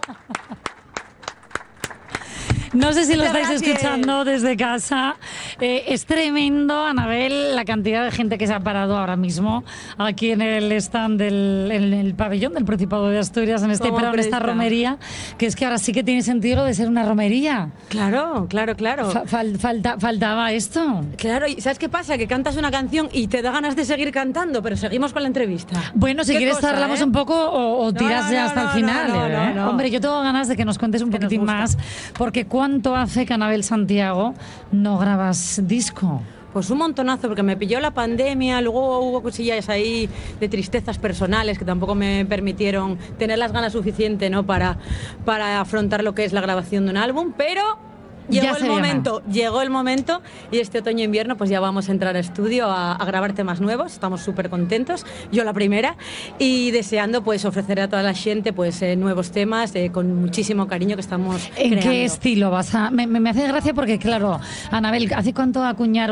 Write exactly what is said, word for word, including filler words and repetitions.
No sé si lo Muchas estáis gracias. escuchando desde casa. Eh, es tremendo, Anabel, la cantidad de gente que se ha parado ahora mismo aquí en el stand del en el pabellón del Principado de Asturias, en este Como pero en esta presta. romería, que es que ahora sí que tiene sentido lo de ser una romería. Claro, claro, claro. Fa- fal- falta- faltaba esto. Claro, y ¿sabes qué pasa? Que cantas una canción y te da ganas de seguir cantando, pero seguimos con la entrevista. Bueno, si Qué quieres cosa, charlamos ¿eh? un poco o, o No, tiras no, ya no, hasta no, el final. no, no, ¿eh? no. Hombre, yo tengo ganas de que nos cuentes un Que nos poquitín gusta. más, porque ¿cuánto hace que Anabel Santiago no grabas disco? Pues un montonazo, porque me pilló la pandemia, luego hubo cosillas ahí de tristezas personales que tampoco me permitieron tener las ganas suficientes, ¿no? para, para afrontar lo que es la grabación de un álbum, pero Ya llegó se el viene. momento, llegó el momento y este otoño e invierno pues ya vamos a entrar a estudio a, a grabar temas nuevos, estamos súper contentos, yo la primera, y deseando pues ofrecer a toda la gente pues eh, nuevos temas eh, con muchísimo cariño que estamos ¿En creando. qué estilo vas a...? Me, me, me hace gracia porque, claro, Anabel, ¿hace cuánto acuñaron